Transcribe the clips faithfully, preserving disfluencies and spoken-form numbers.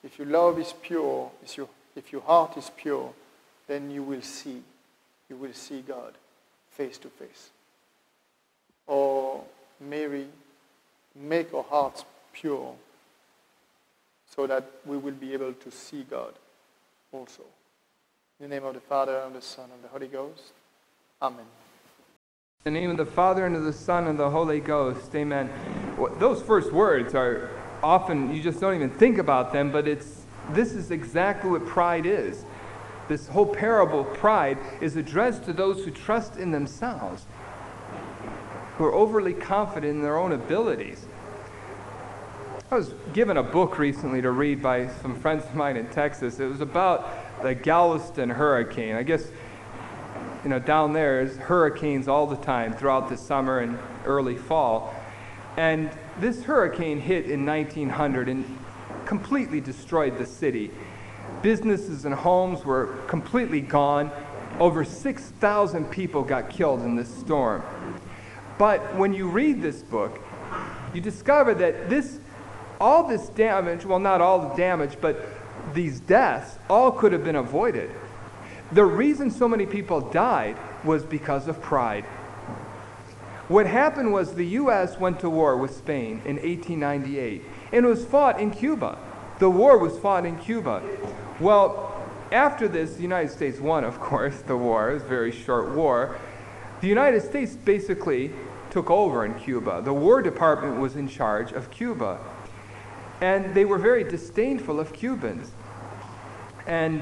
If your love is pure, if your, if your heart is pure, then you will see. You will see God face to face. Or Mary, make our hearts pure so that we will be able to see God also. In the name of the Father, and the Son, and the Holy Ghost. Amen. In the name of the Father, and of the Son, and the Holy Ghost. Amen. Well, those first words are often, you just don't even think about them, but it's this is exactly what pride is. This whole parable of pride is addressed to those who trust in themselves, who are overly confident in their own abilities. I was given a book recently to read by some friends of mine in Texas. It was about the Galveston hurricane. I guess, you know, down there is hurricanes all the time throughout the summer and early fall. And this hurricane hit in nineteen hundred and completely destroyed the city. Businesses and homes were completely gone. Over six thousand people got killed in this storm. But when you read this book, you discover that this, all this damage, well, not all the damage, but these deaths, all could have been avoided. The reason so many people died was because of pride. What happened was the U S went to war with Spain in eighteen ninety-eight, and it was fought in Cuba. The war was fought in Cuba. Well, after this, the United States won, of course, the war. It was a very short war. The United States basically took over in Cuba. The War Department was in charge of Cuba. And they were very disdainful of Cubans. And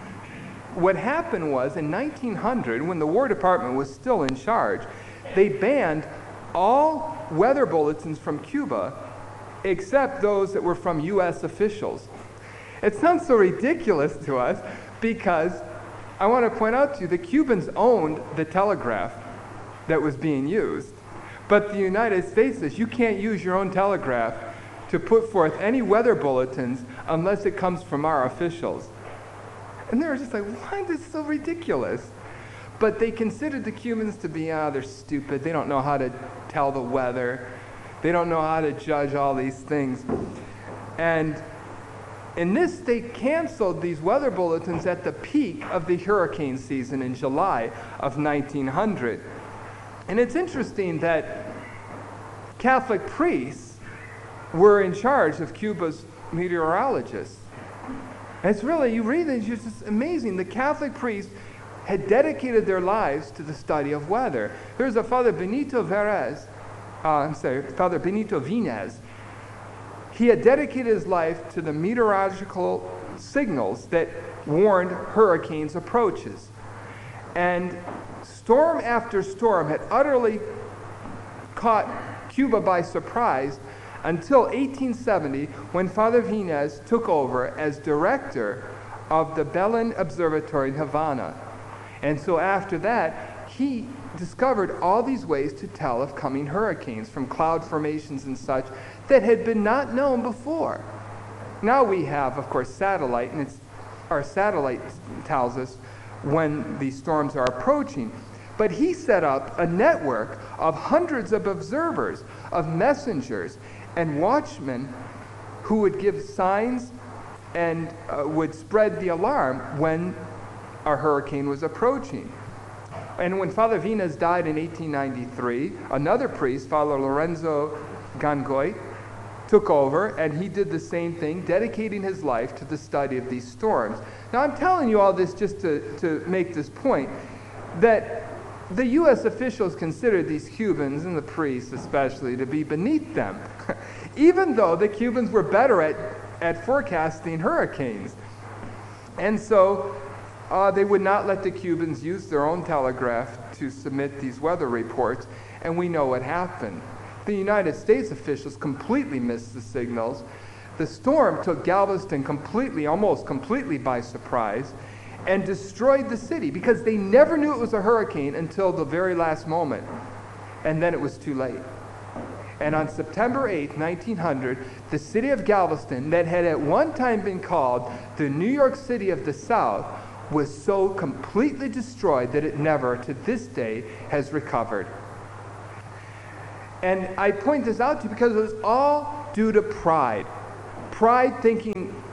what happened was, in nineteen hundred, when the War Department was still in charge, they banned all weather bulletins from Cuba except those that were from U S officials. It sounds so ridiculous to us because I want to point out to you the Cubans owned the telegraph that was being used. But the United States says you can't use your own telegraph to put forth any weather bulletins unless it comes from our officials. And they were just like, why is this so ridiculous? But they considered the Cubans to be, ah, they're stupid. They don't know how to tell the weather. They don't know how to judge all these things. And in this, they canceled these weather bulletins at the peak of the hurricane season in July of nineteen hundred. And it's interesting that Catholic priests were in charge of Cuba's meteorologists. And it's really, you read it, it's just amazing. The Catholic priests had dedicated their lives to the study of weather. There's a Father Benito Verez, uh, I'm sorry, Father Benito Vinez. He had dedicated his life to the meteorological signals that warned hurricanes' approaches. And storm after storm had utterly caught Cuba by surprise until eighteen seventy, when Father Vinez took over as director of the Belen Observatory in Havana. And so after that, he discovered all these ways to tell of coming hurricanes from cloud formations and such that had been not known before. Now we have, of course, satellite, and it's, our satellite tells us when these storms are approaching. But he set up a network of hundreds of observers, of messengers, and watchmen who would give signs and uh, would spread the alarm when a hurricane was approaching. And when Father Vinez died in eighteen ninety-three, another priest, Father Lorenzo Gangoy, took over, and he did the same thing, dedicating his life to the study of these storms. Now, I'm telling you all this just to, to make this point, that the U S officials considered these Cubans, and the priests especially, to be beneath them, even though the Cubans were better at, at forecasting hurricanes. And so uh, they would not let the Cubans use their own telegraph to submit these weather reports, and we know what happened. The United States officials completely missed the signals. The storm took Galveston completely, almost completely by surprise, and destroyed the city because they never knew it was a hurricane until the very last moment. And then it was too late. And on September eighth, nineteen hundred, the city of Galveston, that had at one time been called the New York City of the South, was so completely destroyed that it never, to this day, has recovered. And I point this out to you because it was all due to pride. Pride thinking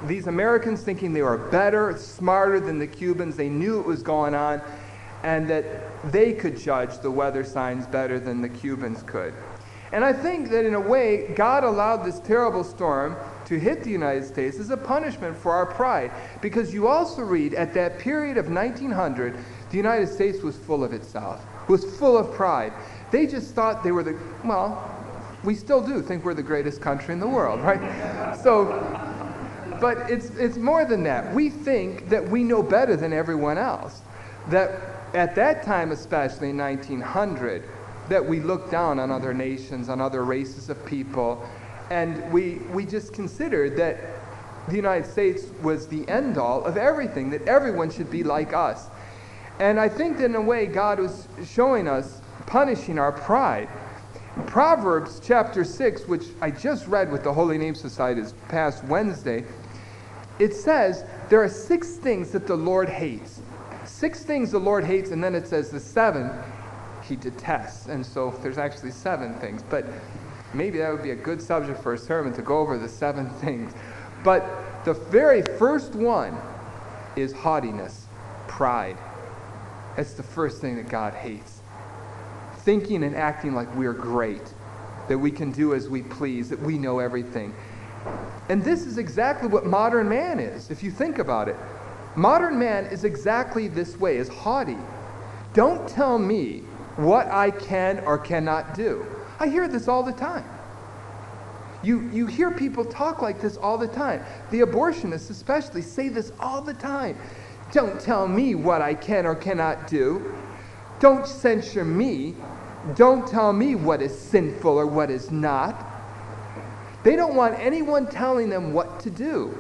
these Americans thinking they were better, smarter than the Cubans. They knew what was going on, and that they could judge the weather signs better than the Cubans could. And I think that in a way, God allowed this terrible storm to hit the United States as a punishment for our pride. Because you also read, at that period of nineteen hundred, the United States was full of itself, was full of pride. They just thought they were the, well, we still do think we're the greatest country in the world, right? So, but it's it's more than that. We think that we know better than everyone else. That at that time, especially in nineteen hundred, that we looked down on other nations, on other races of people, and we we just considered that the United States was the end-all of everything, that everyone should be like us. And I think that in a way God was showing us, punishing our pride. Proverbs chapter six, which I just read with the Holy Name Society this past Wednesday, it says there are six things that the Lord hates. Six things the Lord hates, and then it says the seven he detests. And so there's actually seven things. But maybe that would be a good subject for a sermon, to go over the seven things. But the very first one is haughtiness, pride. That's the first thing that God hates. Thinking and acting like we're great, that we can do as we please, that we know everything. And this is exactly what modern man is, if you think about it. Modern man is exactly this way, is haughty. Don't tell me what I can or cannot do. I hear this all the time. You, you hear people talk like this all the time. The abortionists especially say this all the time. Don't tell me what I can or cannot do. Don't censure me. Don't tell me what is sinful or what is not. They don't want anyone telling them what to do.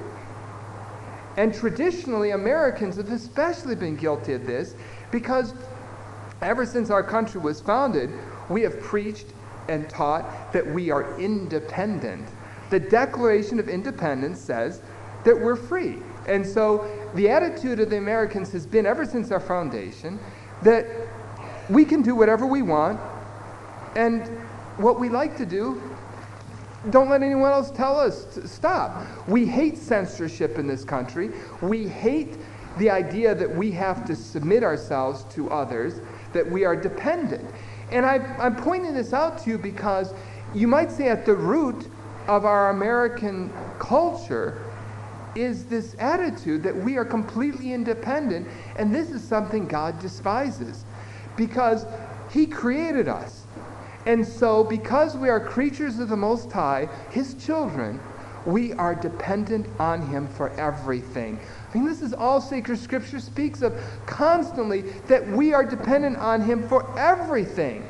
And traditionally, Americans have especially been guilty of this, because ever since our country was founded, we have preached and taught that we are independent. The Declaration of Independence says that we're free. And so the attitude of the Americans has been, ever since our foundation, that we can do whatever we want, and what we like to do, don't let anyone else tell us to stop. We hate censorship in this country. We hate the idea that we have to submit ourselves to others, that we are dependent. And I, I'm pointing this out to you because you might say at the root of our American culture is this attitude that we are completely independent, and this is something God despises, because He created us. And so, because we are creatures of the Most High, His children, we are dependent on Him for everything. I mean, this is all sacred Scripture speaks of constantly, that we are dependent on Him for everything.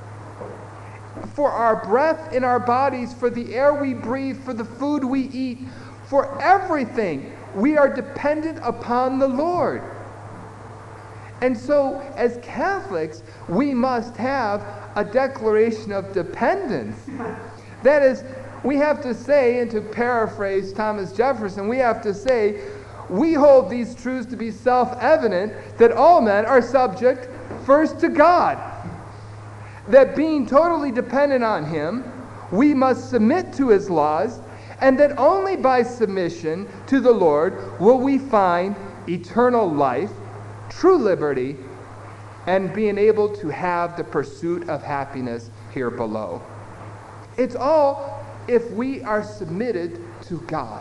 For our breath in our bodies, for the air we breathe, for the food we eat, for everything, we are dependent upon the Lord. And so, as Catholics, we must have a declaration of dependence. That is, we have to say, and to paraphrase Thomas Jefferson, we have to say, we hold these truths to be self-evident, that all men are subject first to God. That being totally dependent on Him, we must submit to His laws, and that only by submission to the Lord will we find eternal life, true liberty, and being able to have the pursuit of happiness here below. It's all if we are submitted to God.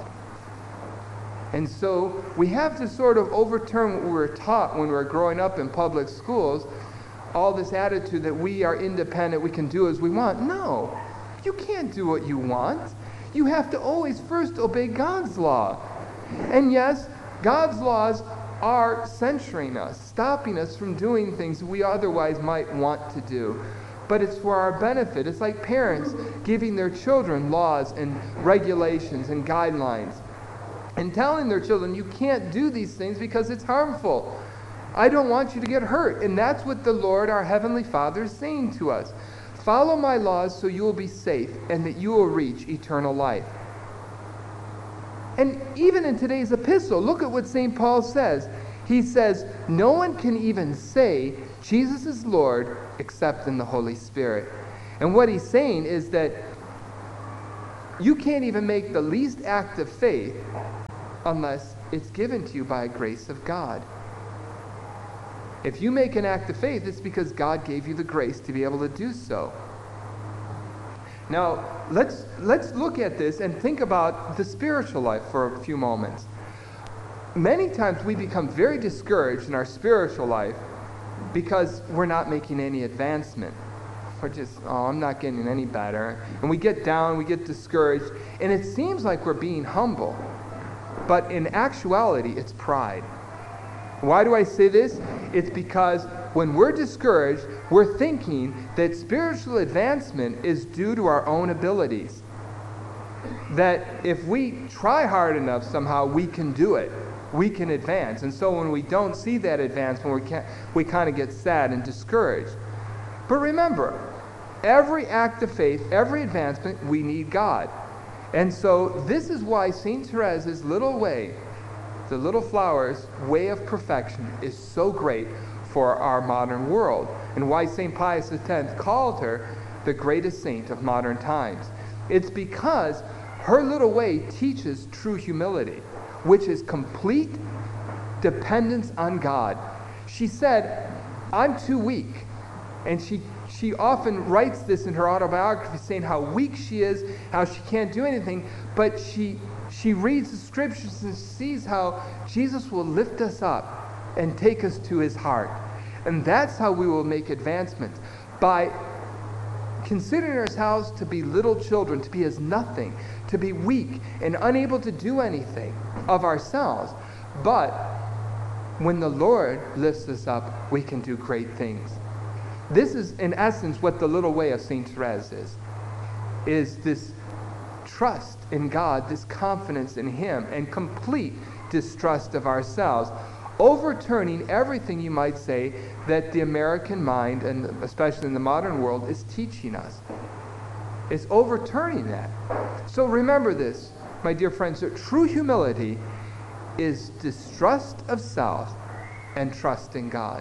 And so we have to sort of overturn what we were taught when we were growing up in public schools, all this attitude that we are independent, we can do as we want. No, you can't do what you want. You have to always first obey God's law. And yes, God's laws are censoring us, stopping us from doing things we otherwise might want to do. But it's for our benefit. It's like parents giving their children laws and regulations and guidelines, and telling their children, you can't do these things because it's harmful. I don't want you to get hurt. And that's what the Lord, our Heavenly Father, is saying to us. Follow my laws so you will be safe and that you will reach eternal life. And even in today's epistle, look at what Saint Paul says. He says, no one can even say Jesus is Lord except in the Holy Spirit. And what he's saying is that you can't even make the least act of faith unless it's given to you by a grace of God. If you make an act of faith, it's because God gave you the grace to be able to do so. Now, let's, let's look at this and think about the spiritual life for a few moments. Many times we become very discouraged in our spiritual life because we're not making any advancement. We're just, oh, I'm not getting any better. And we get down, we get discouraged, and it seems like we're being humble. But in actuality, it's pride. Why do I say this? It's because when we're discouraged, we're thinking that spiritual advancement is due to our own abilities. That if we try hard enough, somehow we can do it. We can advance. And so when we don't see that advancement, we, can't, we kind of get sad and discouraged. But remember, every act of faith, every advancement, we need God. And so this is why Saint Therese's little way, the little flower's way of perfection, is so great for our modern world, and why Saint Pius the tenth called her the greatest saint of modern times. It's because her little way teaches true humility, which is complete dependence on God. She said, I'm too weak. And she, she often writes this in her autobiography, saying how weak she is, how she can't do anything, but she, she reads the scriptures and sees how Jesus will lift us up and take us to his heart. And that's how we will make advancements, by considering ourselves to be little children, to be as nothing, to be weak and unable to do anything of ourselves. But when the Lord lifts us up, we can do great things. This is, in essence, what the little way of Saint Therese is, is this trust in God, this confidence in him, and complete distrust of ourselves, overturning everything, you might say, that the American mind, and especially in the modern world, is teaching us. It's overturning that. So remember this, my dear friends, that true humility is distrust of self and trust in God.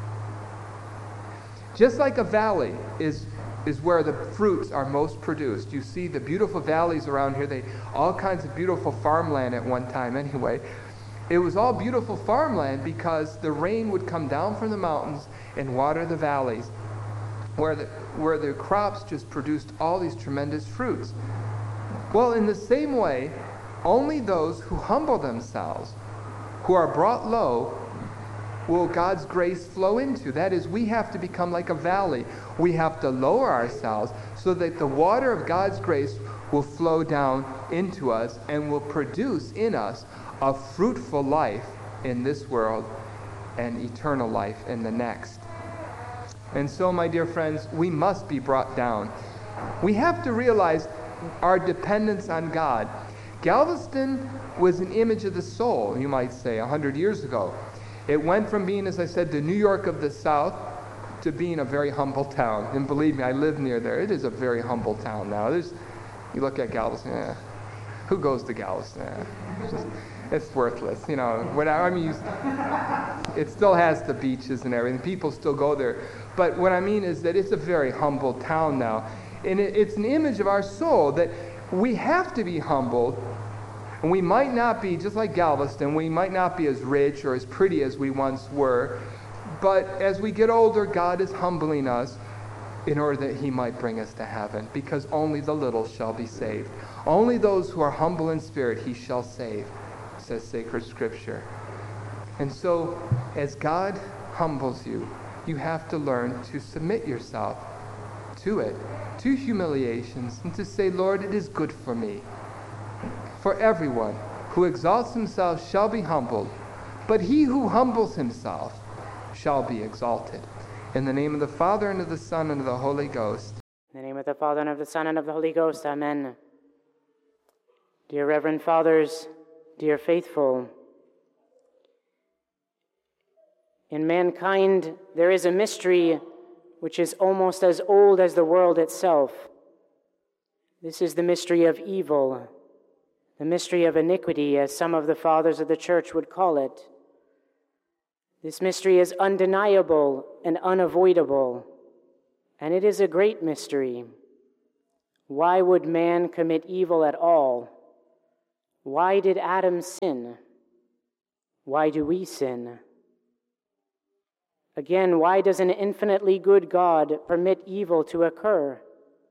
Just like a valley is, is where the fruits are most produced. You see the beautiful valleys around here, they all kinds of beautiful farmland at one time anyway. It was all beautiful farmland because the rain would come down from the mountains and water the valleys, where the, where the crops just produced all these tremendous fruits. Well, in the same way, only those who humble themselves, who are brought low, will God's grace flow into. That is, we have to become like a valley. We have to lower ourselves so that the water of God's grace will flow down into us and will produce in us a fruitful life in this world and eternal life in the next. And so, my dear friends, we must be brought down. We have to realize our dependence on God. Galveston was an image of the soul, you might say, a hundred years ago. It went from being, as I said, the New York of the South to being a very humble town. And believe me, I live near there. It is a very humble town now. There's, you look at Galveston, eh, who goes to Galveston? Eh, it's, just, it's worthless, you know. What I, I mean, you, it still has the beaches and everything. People still go there. But what I mean is that it's a very humble town now. And it, it's an image of our soul that we have to be humbled. And we might not be, just like Galveston, we might not be as rich or as pretty as we once were. But as we get older, God is humbling us in order that he might bring us to heaven, because only the little shall be saved. Only those who are humble in spirit he shall save, says sacred scripture. And so, as God humbles you, you have to learn to submit yourself to it, to humiliations, and to say, Lord, it is good for me. For everyone who exalts himself shall be humbled, but he who humbles himself shall be exalted. In the name of the Father, and of the Son, and of the Holy Ghost. In the name of the Father, and of the Son, and of the Holy Ghost. Amen. Dear Reverend Fathers, dear faithful, in mankind there is a mystery which is almost as old as the world itself. This is the mystery of evil, the mystery of iniquity, as some of the fathers of the church would call it. This mystery is undeniable and unavoidable, and it is a great mystery. Why would man commit evil at all? why did Adam sin? Why do we sin? Again, why does an infinitely good God permit evil to occur?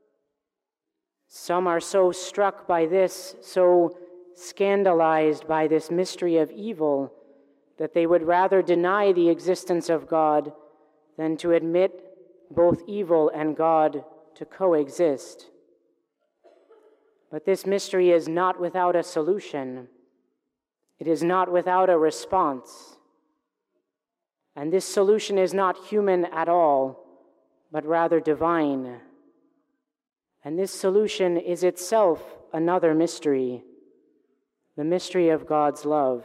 Some are so struck by this, so scandalized by this mystery of evil, that they would rather deny the existence of God than to admit both evil and God to coexist. But this mystery is not without a solution. It is not without a response. And this solution is not human at all, but rather divine. And this solution is itself another mystery, the mystery of God's love.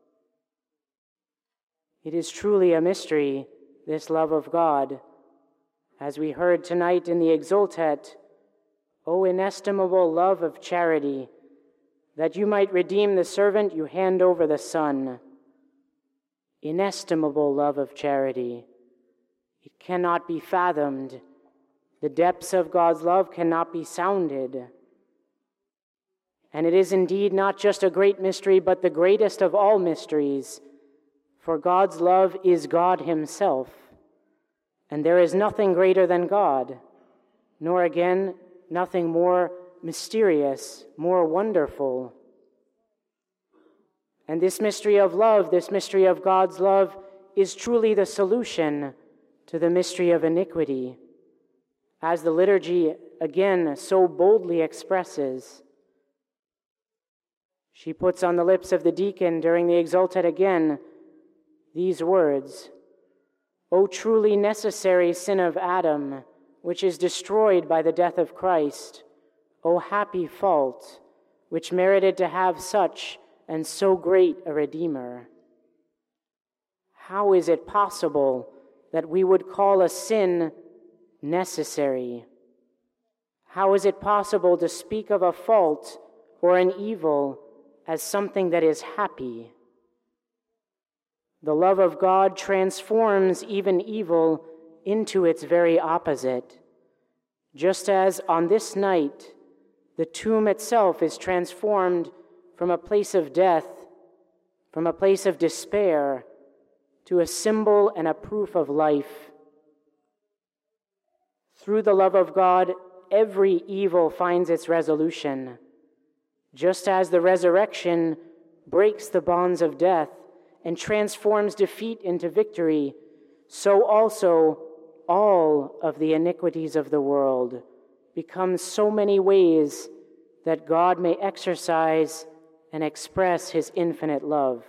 It is truly a mystery, this love of God. As we heard tonight in the Exultet, O inestimable love of charity, that you might redeem the servant you hand over the Son. Inestimable love of charity. It cannot be fathomed. The depths of God's love cannot be sounded. And it is indeed not just a great mystery, but the greatest of all mysteries, for God's love is God himself, and there is nothing greater than God, nor again nothing more mysterious, more wonderful. And this mystery of love, this mystery of God's love, is truly the solution to the mystery of iniquity, as the liturgy again so boldly expresses. She puts on the lips of the deacon during the Exultet again these words, O truly necessary sin of Adam, which is destroyed by the death of Christ, O happy fault, which merited to have such and so great a Redeemer. How is it possible that we would call a sin necessary? How is it possible to speak of a fault or an evil as something that is happy? The love of God transforms even evil into its very opposite, just as on this night the tomb itself is transformed from a place of death, from a place of despair, to a symbol and a proof of life. Through the love of God, every evil finds its resolution, just as the resurrection breaks the bonds of death and transforms defeat into victory, so also all of the iniquities of the world become so many ways that God may exercise and express his infinite love.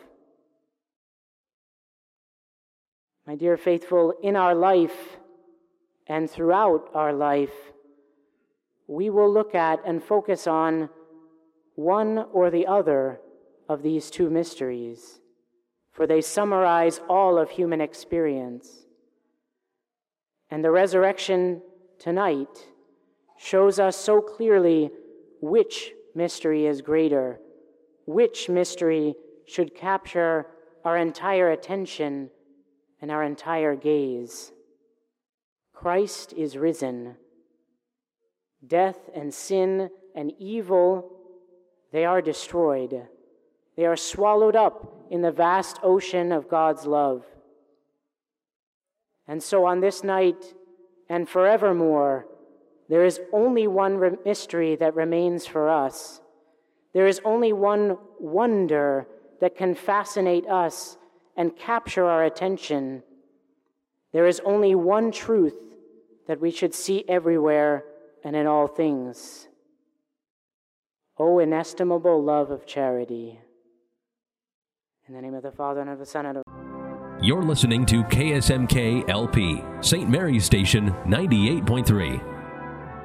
My dear faithful, in our life and throughout our life, we will look at and focus on one or the other of these two mysteries, for they summarize all of human experience. And the resurrection tonight shows us so clearly which mystery is greater, which mystery should capture our entire attention and our entire gaze. Christ is risen. Death and sin and evil, they are destroyed. They are swallowed up in the vast ocean of God's love. And so on this night and forevermore, there is only one re- mystery that remains for us. There is only one wonder that can fascinate us and capture our attention. There is only one truth that we should see everywhere and in all things. O inestimable love of charity. In the name of the Father, and of the Son, and of... You're listening to K S M K L P, Saint Mary's Station ninety-eight point three.